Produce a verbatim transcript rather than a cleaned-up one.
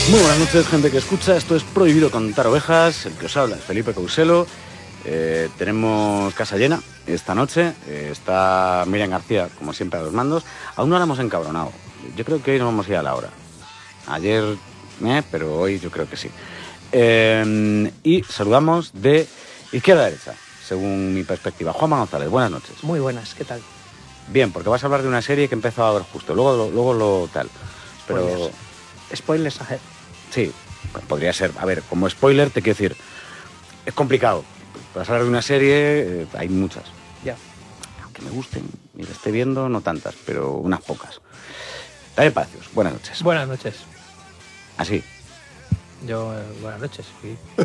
Muy buenas noches, gente que escucha. Esto es Prohibido Contar Ovejas. El que os habla es Felipe Couselo. Eh, tenemos casa llena esta noche. Eh, está Miriam García, como siempre, a los mandos. Aún no la hemos encabronado. Yo creo que hoy nos vamos a ir a la hora. Ayer, eh, pero hoy yo creo que sí. Eh, y saludamos de izquierda a derecha, según mi perspectiva. Juanma González, buenas noches. Muy buenas, ¿qué tal? Bien, porque vas a hablar de una serie que he empezado a ver justo. Luego lo, luego lo tal. Pero... Spoilers. Spoilers ahead. Sí, podría ser. A ver, como spoiler te quiero decir, es complicado. Para hablar de una serie eh, hay muchas. Ya. Aunque me gusten y la esté viendo, no tantas, pero unas pocas. David Palacios, buenas noches. Buenas noches. Así. Yo, eh, buenas noches. Sí.